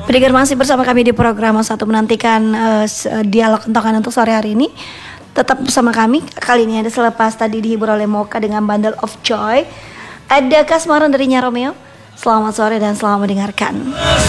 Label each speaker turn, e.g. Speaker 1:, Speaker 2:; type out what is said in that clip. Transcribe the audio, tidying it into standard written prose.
Speaker 1: Pendengar masih bersama kami di program satu menantikan dialog kentongan untuk sore hari ini. Tetap bersama kami. Kali ini ada selepas tadi dihibur oleh Mocha dengan Bundle of Joy. Ada Kasmaran dari Nya Romeo. Selamat sore dan selamat mendengarkan.